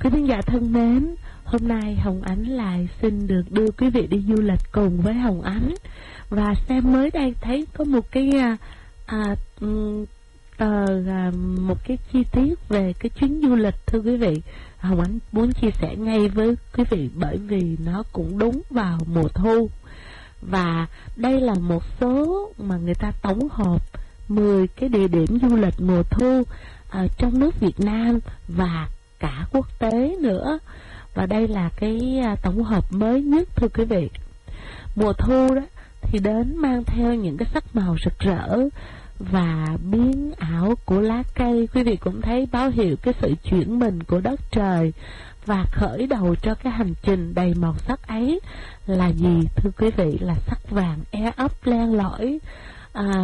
Quý khán giả thân mến, hôm nay Hồng Ánh lại xin được đưa quý vị đi du lịch cùng với Hồng Ánh. Và xem mới đây thấy có một cái một cái chi tiết về cái chuyến du lịch, thưa quý vị. Hồng Ánh muốn chia sẻ ngay với quý vị bởi vì nó cũng đúng vào mùa thu. Và đây là một số mà người ta tổng hợp 10 cái địa điểm du lịch mùa thu trong nước Việt Nam và cả quốc tế nữa. Và đây là cái tổng hợp mới nhất, thưa quý vị. Mùa thu đó thì đến mang theo những cái sắc màu rực rỡ và biến ảo của lá cây. Quý vị cũng thấy báo hiệu cái sự chuyển mình của đất trời. Và khởi đầu cho cái hành trình đầy màu sắc ấy là gì, thưa quý vị? Là sắc vàng e ấp len lỏi